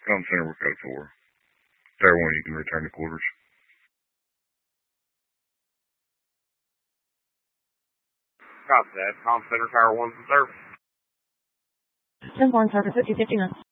Com Center, we're code 4. Tower 1, you can return to quarters. Copy that. Com Center, Tower 1's in service. Send foreign service at 259.